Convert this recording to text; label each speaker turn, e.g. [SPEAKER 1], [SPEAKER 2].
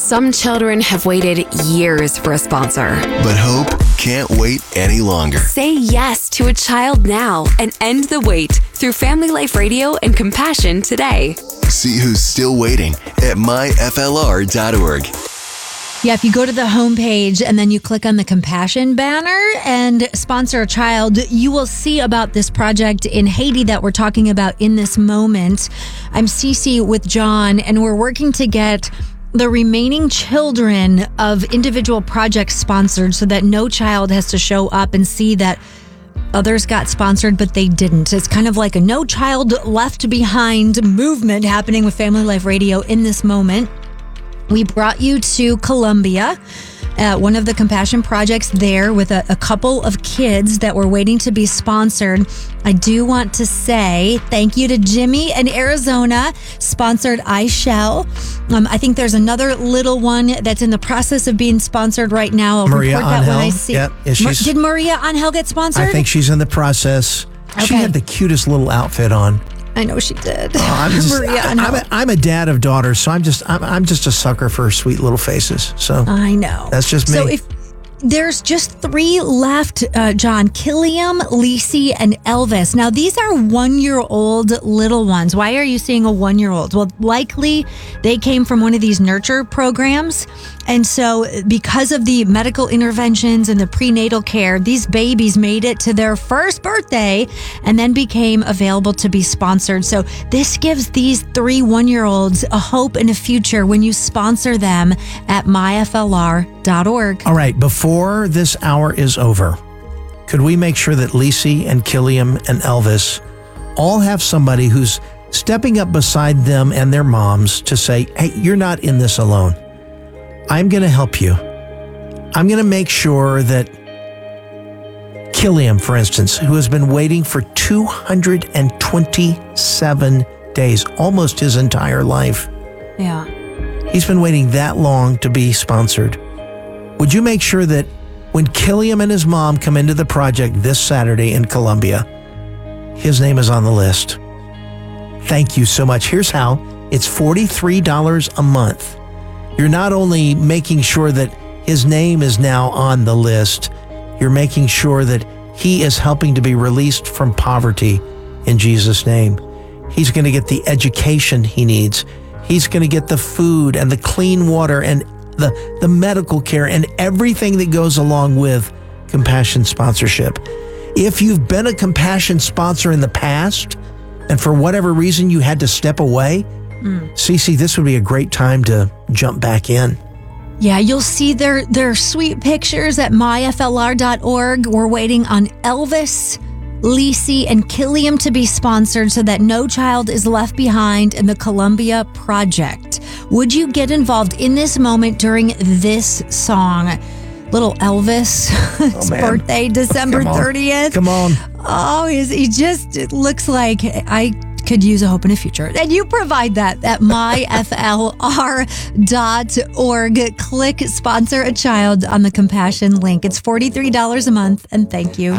[SPEAKER 1] Some children have waited years for a sponsor.
[SPEAKER 2] But Hope can't wait any longer.
[SPEAKER 1] Say yes to a child now and end the wait through Family Life Radio and Compassion today.
[SPEAKER 2] See who's still waiting at myflr.org.
[SPEAKER 3] Yeah, if you go to the homepage and then you click on the Compassion banner and sponsor a child, you will see about this project in Haiti that we're talking about in this moment. I'm Cece with John, and we're working to get the remaining children of individual projects sponsored so that no child has to show up and see that others got sponsored, but they didn't. It's kind of like a No Child Left Behind movement happening with Family Life Radio in this moment. We brought you to Colombia, one of the Compassion projects there with a couple of kids that were waiting to be sponsored. I do want to say thank you to Jimmy in Arizona, sponsored I Shall. I think there's another little one that's in the process of being sponsored right now. I'll
[SPEAKER 4] Maria
[SPEAKER 3] report that
[SPEAKER 4] Angel.
[SPEAKER 3] when I see.
[SPEAKER 4] Yep.
[SPEAKER 3] Did Maria Angel get sponsored?
[SPEAKER 4] I think she's in the process. She
[SPEAKER 3] Okay.
[SPEAKER 4] had the cutest little outfit on.
[SPEAKER 3] I know she did.
[SPEAKER 4] Maria Angel. I'm a dad of daughters, so I'm just a sucker for sweet little faces. So
[SPEAKER 3] I know.
[SPEAKER 4] That's just me.
[SPEAKER 3] So if there's just 3 left, John, Killiam, Lisi, and Elvis. Now, these are 1-year-old little ones. Why are you seeing a 1-year-old? Well, likely they came from one of these nurture programs. And so because of the medical interventions and the prenatal care, these babies made it to their first birthday and then became available to be sponsored. So this gives these 3 1-year-olds a hope and a future when you sponsor them at myflr.org.
[SPEAKER 4] All right, before this hour is over, could we make sure that Lisi and Killiam and Elvis all have somebody who's stepping up beside them and their moms to say, hey, you're not in this alone. I'm going to help you. I'm going to make sure that Killiam, for instance, who has been waiting for 227 days, almost his entire life.
[SPEAKER 3] Yeah.
[SPEAKER 4] He's been waiting that long to be sponsored. Would you make sure that when Killiam and his mom come into the project this Saturday in Colombia, his name is on the list? Thank you so much. Here's how. It's $43 a month. You're not only making sure that his name is now on the list, you're making sure that he is helping to be released from poverty in Jesus' name. He's going to get the education he needs. He's going to get the food and the clean water and the medical care and everything that goes along with Compassion sponsorship. If you've been a Compassion sponsor in the past, and for whatever reason you had to step away, Cece, this would be a great time to jump back in.
[SPEAKER 3] Yeah, you'll see their sweet pictures at myflr.org. We're waiting on Elvis, Lisi, and Killiam to be sponsored so that no child is left behind in the Colombia project. Would you get involved in this moment during this song? Little Elvis, his birthday, December 30th.
[SPEAKER 4] Come on.
[SPEAKER 3] Oh, he just it looks like I could use a hope in a future. And you provide that at myflr.org. Click sponsor a child on the Compassion link. It's $43 a month, and thank you.